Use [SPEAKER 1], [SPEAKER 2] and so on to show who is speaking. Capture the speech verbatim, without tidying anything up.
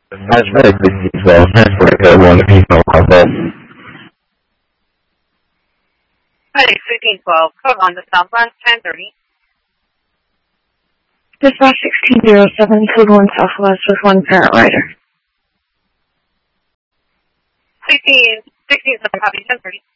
[SPEAKER 1] That's very good detail. That's very good one. Detail about
[SPEAKER 2] Hi, sixteen twelve. Code on the southbound ten thirty.
[SPEAKER 3] Dispatch sixteen zero seven, code one southwest with one parent rider.
[SPEAKER 2] sixteen, sixteen seven, copy ten thirty.